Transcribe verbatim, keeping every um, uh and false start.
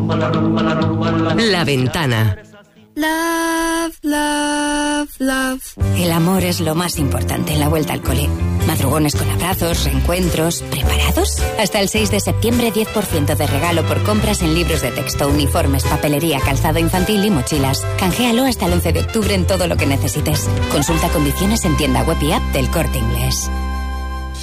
La Ventana. Love, love, love. El amor es lo más importante en la vuelta al cole. Madrugones con abrazos, reencuentros. ¿Preparados? Hasta el seis de septiembre, diez por ciento de regalo por compras en libros de texto, uniformes, papelería, calzado infantil y mochilas. Canjealo hasta el once de octubre en todo lo que necesites. Consulta condiciones en tienda web y app del Corte Inglés.